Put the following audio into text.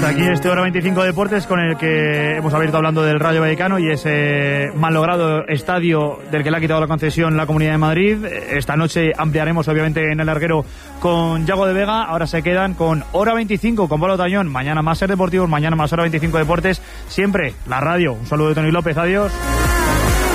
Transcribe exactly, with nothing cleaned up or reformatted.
Hasta aquí este Hora veinticinco Deportes, con el que hemos abierto hablando del Rayo Vallecano y ese malogrado estadio del que le ha quitado la concesión la Comunidad de Madrid. Esta noche ampliaremos obviamente en el larguero con Yago de Vega. Ahora se quedan con Hora veinticinco con Pablo Tañón. Mañana más Ser Deportivos, mañana más Hora veinticinco Deportes. Siempre la radio. Un saludo de Tony López, adiós.